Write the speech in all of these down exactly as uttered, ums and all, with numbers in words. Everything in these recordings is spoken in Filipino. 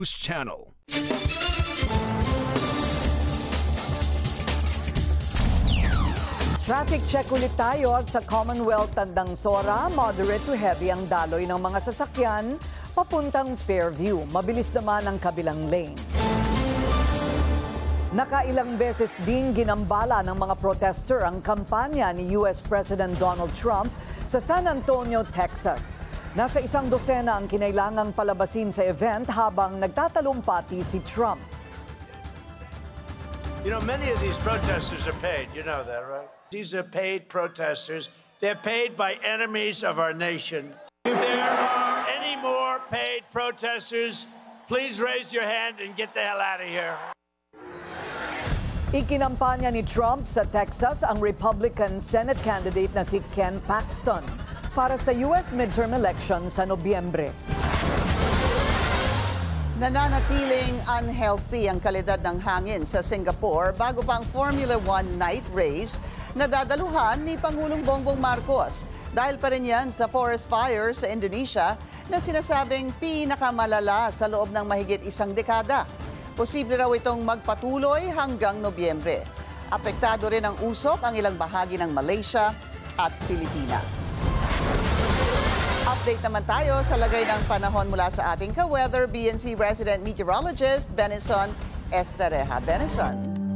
News Channel. Traffic check ulit tayo sa Commonwealth Tandang Sora. Moderate to heavy ang daloy ng mga sasakyan papuntang Fairview. Mabilis naman ang kabilang lane. Nakailang beses din ginambala ng mga protester ang kampanya ni U S President Donald Trump sa San Antonio, Texas. Nasa isang dosena ang kinailangang palabasin sa event habang nagtatalumpati si Trump. You know, many of these protesters are paid. You know that, right? These are paid protesters. They're paid by enemies of our nation. If there are any more paid protesters, please raise your hand and get the hell out of here. Ikinampanya ni Trump sa Texas ang Republican Senate candidate na si Ken Paxton para sa U S midterm election sa Nobyembre. Nananatiling unhealthy ang kalidad ng hangin sa Singapore bago pa ang Formula One night race na dadaluhan ni Pangulong Bongbong Marcos. Dahil pa rin yan sa forest fires sa Indonesia na sinasabing pinakamalala sa loob ng mahigit isang dekada. Posible raw itong magpatuloy hanggang Nobyembre. Apektado rin ang usok ang ilang bahagi ng Malaysia at Pilipinas. Update naman tayo sa lagay ng panahon mula sa ating ka-weather B N C resident meteorologist Benison Estareja. Benison.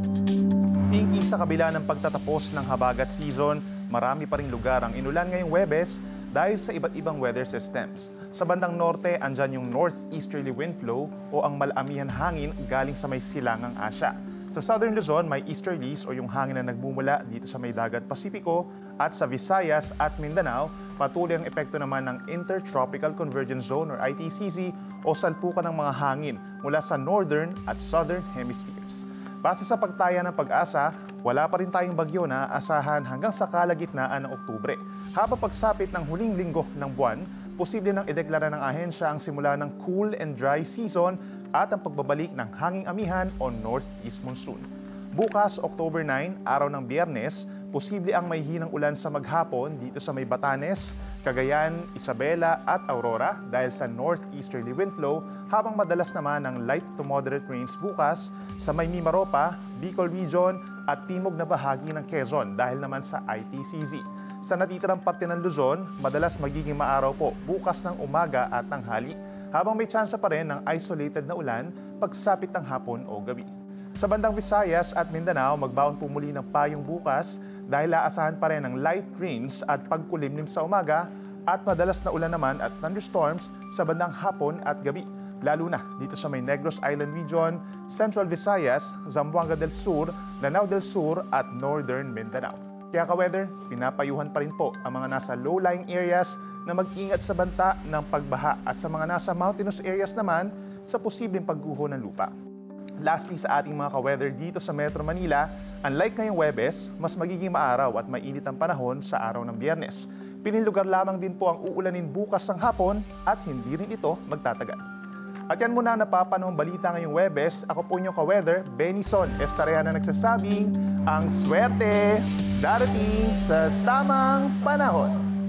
Pinky, sa kabila ng pagtatapos ng habagat season, marami pa ring lugar ang inulan ngayong Huwebes dahil sa iba't ibang weather systems. Sa bandang norte, andyan yung northeasterly wind flow o ang malamihan hangin galing sa may silangang Asya. Sa southern Luzon, may easterlies o yung hangin na nagmumula dito sa may dagat Pasipiko, at sa Visayas at Mindanao, patuloy ang epekto naman ng Intertropical Convergence Zone or I T C Z o salpukan ng mga hangin mula sa northern at southern hemispheres. Base sa pagtaya ng Pag-asa, wala pa rin tayong bagyo na asahan hanggang sa kalagitnaan ng Oktubre. Habang pagsapit ng huling linggo ng buwan, posible nang ideklara ng ahensya ang simula ng cool and dry season at ang pagbabalik ng hanging amihan o northeast monsoon. Bukas, October nine, araw ng Biyernes, posible ang may hinang ulan sa maghapon dito sa may Batanes, Cagayan, Isabela at Aurora dahil sa northeasterly wind flow, habang madalas naman ng light to moderate rains bukas sa may Mimaropa, Bicol Region at timog na bahagi ng Quezon dahil naman sa I T C Z. Sa natitirang parte ng Luzon, madalas magiging maaraw po bukas ng umaga at tanghali, habang may tsansa pa rin ng isolated na ulan pagsapit ng hapon o gabi. Sa bandang Visayas at Mindanao, magbaon po muli ng payong bukas dahil aasahan pa rin ng light rains at pagkulimlim sa umaga at madalas na ulan naman at thunderstorms sa bandang hapon at gabi, lalo na dito sa may Negros Island Region, Central Visayas, Zamboanga del Sur, Lanao del Sur at Northern Mindanao. Kaya ka-weather, pinapayuhan pa rin po ang mga nasa low-lying areas na mag-ingat sa banta ng pagbaha at sa mga nasa mountainous areas naman sa posibleng pagguho ng lupa. Lastly, sa ating mga ka-weather dito sa Metro Manila, unlike ngayong Huwebes, mas magiging maaraw at mainit ang panahon sa araw ng Biyernes. Piling lugar lamang din po ang uulanin bukas ng hapon at hindi rin ito magtatagal. At yan muna napapanahong balita ngayong Huwebes. Ako po inyong ka-weather, Benison Estareja, na nagsasabing ang swerte darating sa tamang panahon.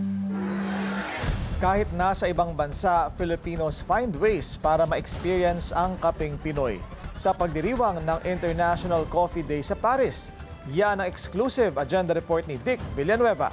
Kahit nasa ibang bansa, Filipinos find ways para ma-experience ang kapeng Pinoy. Sa pagdiriwang ng International Coffee Day sa Paris, yan ang exclusive agenda report ni Dick Villanueva.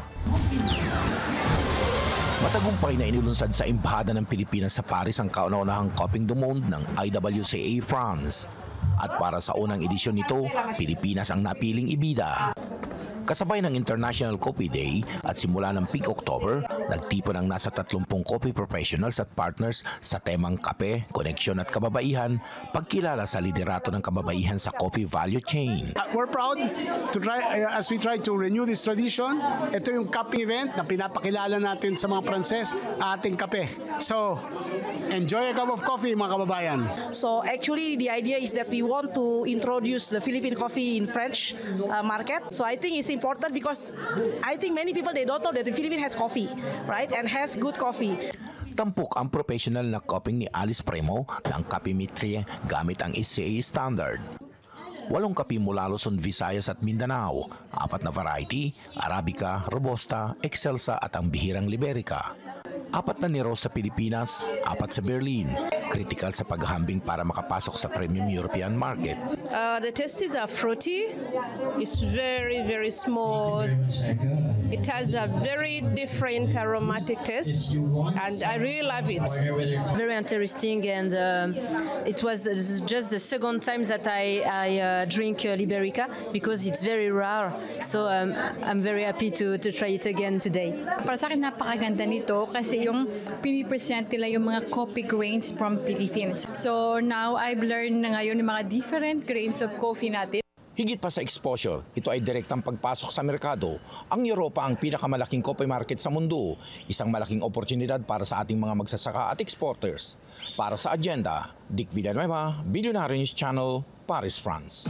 Matagumpay na inulunsad sa Embahada ng Pilipinas sa Paris ang kauna-unahang Coping du Monde ng I W C A France. At para sa unang edisyon nito, Pilipinas ang napiling ibida. Kasabay ng International Coffee Day at simula ng peak October, nagtipon ang nasa tatlumpung coffee professionals at partners sa temang kape, koneksyon at kababaihan, pagkilala sa liderato ng kababaihan sa coffee value chain. We're proud to try, uh, as we try to renew this tradition. Ito yung cupping event na pinapakilala natin sa mga Pranses, ating kape. So, enjoy a cup of coffee, mga kababayan. So actually the idea is that we want to introduce the Philippine coffee in French uh, market. So I think it's important because I think many people, they don't know that the Philippines has coffee, right? And has good coffee. Tampok ang professional na cupping ni Alice Premo ng Capimetrie gamit ang S C A standard. Walong kape mula Luzon, Visayas at Mindanao, apat na variety, Arabica, Robusta, Excelsa at ang bihirang Liberica. Apat na niro sa Pilipinas, apat sa Berlin. Critical sa paghahambing para makapasok sa premium European market. Uh, the tastes are fruity. It's very, very smooth. It has a very different aromatic taste, and I really love it. Very interesting, and um, it was just the second time that I, I uh, drink uh, Liberica because it's very rare. So um, I'm very happy to, to try it again today. Para sa akin, napakaganda nito kasi yung pinipresent nila yung mga coffee grains from Philippines. So now I've learned na ngayon yung mga different grains of coffee natin. Higit pa sa exposure, ito ay direktang pagpasok sa merkado. Ang Europa ang pinakamalaking coffee market sa mundo, isang malaking oportunidad para sa ating mga magsasaka at exporters. Para sa Agenda, Dick Villanueva, Billionaire News Channel, Paris, France.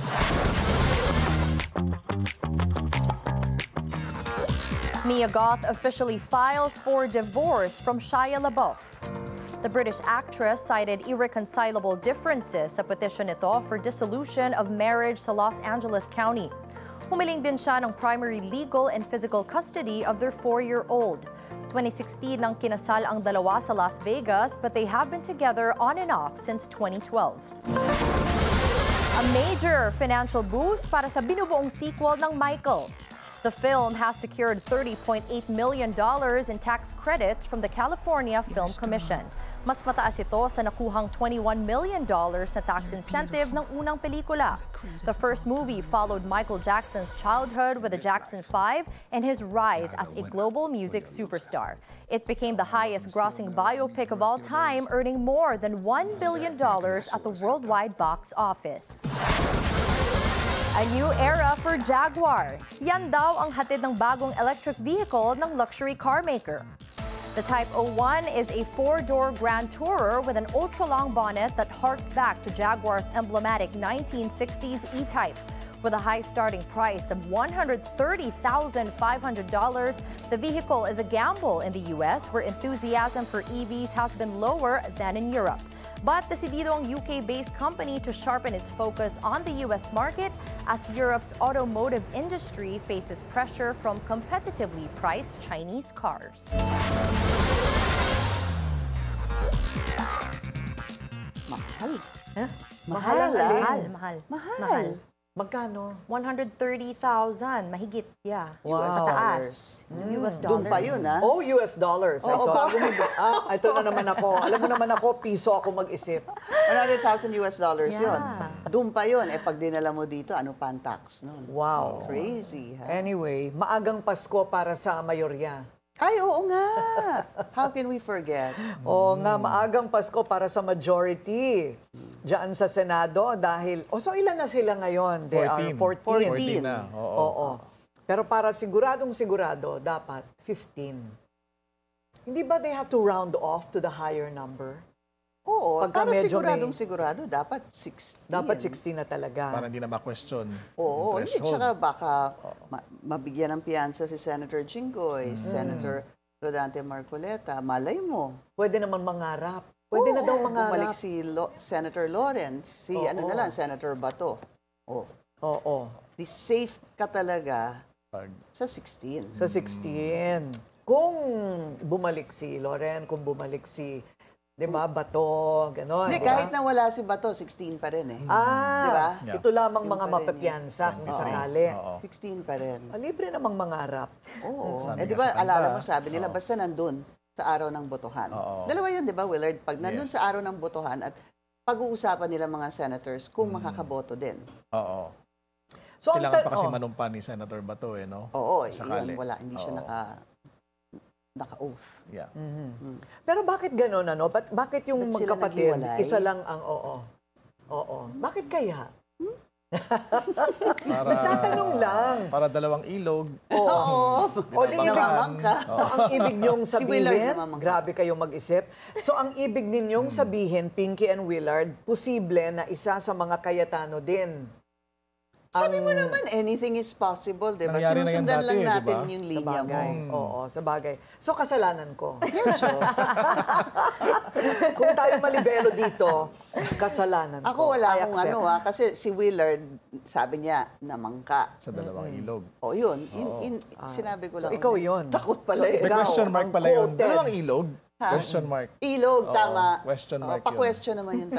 Mia Goth officially files for divorce from Shia LaBeouf. The British actress cited irreconcilable differences sa petition nito for dissolution of marriage sa Los Angeles County. Humiling din siya ng primary legal and physical custody of their four-year-old. twenty sixteen nang kinasal ang dalawa sa Las Vegas, but they have been together on and off since twenty twelve. A major financial boost para sa binubuong sequel ng Michael. The film has secured thirty point eight million dollars in tax credits from the California Film Commission. Mas mataas ito sa nakuhang twenty-one million dollars na tax incentive ng unang pelikula. The first movie followed Michael Jackson's childhood with the Jackson five and his rise as a global music superstar. It became the highest-grossing biopic of all time, earning more than one billion dollars at the worldwide box office. A new era for Jaguar. Yan daw ang hatid ng bagong electric vehicle ng luxury car maker. The Type oh one is a four-door Grand Tourer with an ultra-long bonnet that harks back to Jaguar's emblematic nineteen sixties E-Type. With a high starting price of one hundred thirty thousand five hundred dollars, the vehicle is a gamble in the U S, where enthusiasm for E Vs has been lower than in Europe. But decidido ang U K-based company to sharpen its focus on the U S market as Europe's automotive industry faces pressure from competitively priced Chinese cars. Mahal. Huh? Mahal, Mahal, ah. Mahal, mahal. Mahal. Magkano? one hundred thirty thousand, mahigit, yeah. Wow. Mataas. U S dollars. Doon pa yun, ha? Oh, U S dollars. I Oo, thought. bago mo. Ah, ito na naman ako. Alam mo naman ako, piso ako mag-isip. one hundred thousand U S dollars Yeah. yun. Doon pa yun. Eh, pag dinala mo dito, ano pa ang tax nun? Wow. Crazy, ha? Anyway, maagang Pasko para sa mayorya. Ay, oo nga. How can we forget? Oo nga, maagang Pasko para sa majority. Diyan sa Senado dahil, oh, so ilan na sila ngayon? They are fourteen. fourteen na. Oo. Oo. Pero para siguradong sigurado, dapat fifteen. Hindi ba they have to round off to the higher number? Oo, Pagka para medyo siguradong may- sigurado, dapat sixteen. Dapat sixteen na talaga. Para hindi na ma-question. Oo, yung hindi. threshold. Tsaka baka ma- mabigyan ng piyansa si Senator Jinggoy, Senator Rodante Marcoleta. Malay mo. Pwede naman mangarap. Pwede na daw mangarap. Bumalik si Lo- Senator Lawrence, si Oo. ano na lang, Senator Bato. Oh, Oo. di safe ka talaga Pag sa sixteen. Sa sixteen. Kung bumalik si Loren, kung bumalik si, di ba, Bato, gano'n. Hindi, di ba? kahit na wala si Bato, sixteen pa rin eh. Ah, Di ba? Yeah. ito lamang Yun mga pa rin mapapiyansa kung Oo. sakali. Oo. sixteen pa rin. Ah, libre namang mangarap. Oo. Sabi Eh, di nga ba, sa kanta, alala mo, sabi nila, oo. basta nandun sa araw ng botohan. Oo. Dalawa yun, di ba, Willard? Pag nandun Yes. sa araw ng botohan at pag-uusapan nila mga senators kung Mm. makakaboto din. Oo. So, ang Kailangan ta- pa kasi oh. manumpa ni Senator Bato eh, no? Oo, Sakali. yun, wala. Hindi siya Oo. naka, naka-oath. Yeah. Pero bakit gano'n, ano? Ba- bakit yung Ba't sila magkapatid, naghiwalay? isa lang ang oo? Oo. Bakit kaya? Para, Nagtatanong lang. Para dalawang ilog. Oo. O di ibig, Namamangka. so ang ibig niyong Si Willard sabihin, namamangka. grabe kayong mag-isip. So ang ibig ninyong sabihin, Pinky and Willard, posible na isa sa mga Cayetano din. Sabi mo naman, anything is possible, di ba? Nangyari na yan Sinusundan dati lang eh, di natin ba? yung Sa linya mo. bagay. Oo, sa bagay. So kasalanan ko. Kung tayo malibelo dito, kasalanan Ako ko. wala I akong accept. ano ha, kasi si Willard, sabi niya, namangka. Sa dalawang ilog. O yun, in, in- sinabi ko So lang. ikaw yun. Takot pala eh. May Ikaw, question mark ang pala yun. quoted. Dalawang ilog. Ha? Question mark. Ilog, Oo, tama. question Oo, mark yun. pa-question naman yun.